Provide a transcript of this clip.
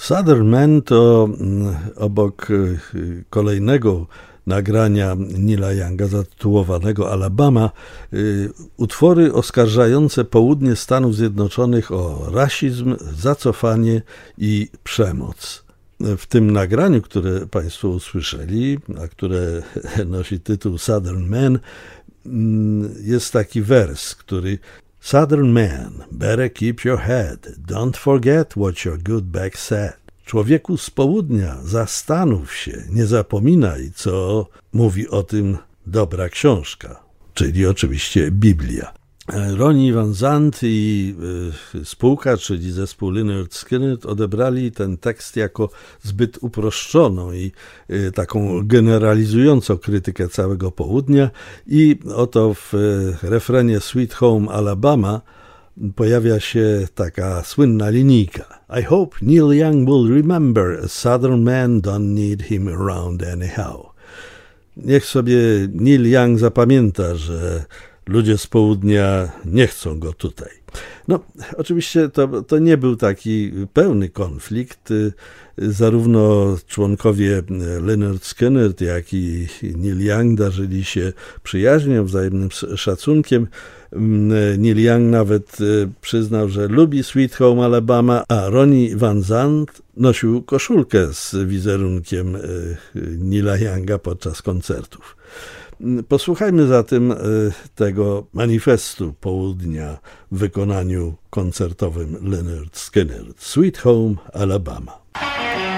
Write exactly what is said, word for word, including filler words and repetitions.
Southern Man to obok kolejnego nagrania Neila Younga zatytułowanego Alabama, utwory oskarżające południe Stanów Zjednoczonych o rasizm, zacofanie i przemoc. W tym nagraniu, które Państwo usłyszeli, a które nosi tytuł Southern Man, jest taki wers, który Southern man, better keep your head, don't forget what your good back said. Człowieku z południa, zastanów się, nie zapominaj, co mówi o tym dobra książka, czyli oczywiście Biblia. Ronnie Van Zant i y, spółka, czyli zespół Lynyrd Skynyrd odebrali ten tekst jako zbyt uproszczoną i y, taką generalizującą krytykę całego południa i oto w y, refrenie Sweet Home Alabama pojawia się taka słynna linijka. I hope Neil Young will remember a southern man don't need him around anyhow. Niech sobie Neil Young zapamięta, że ludzie z południa nie chcą go tutaj. No, oczywiście to, to nie był taki pełny konflikt. Zarówno członkowie Lynyrd Skynyrd, jak i Neil Young darzyli się przyjaźnią, wzajemnym szacunkiem. Neil Young nawet przyznał, że lubi Sweet Home Alabama, a Ronnie Van Zant nosił koszulkę z wizerunkiem Neila Younga podczas koncertów. Posłuchajmy zatem tego manifestu południa w wykonaniu koncertowym Lynyrd Skynyrd. Sweet Home Alabama.